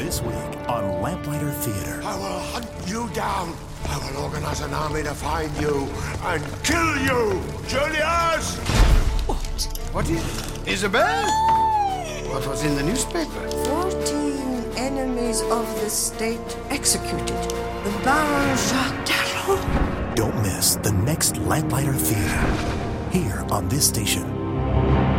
This week on Lamplighter Theater. I will hunt you down. I will organize an army to find you and kill you, Julius! What is Isabel? What was in the newspaper? 14 enemies of the state executed. The Baron Jacques Darrow. Don't miss the next Lamplighter Theater here on this station.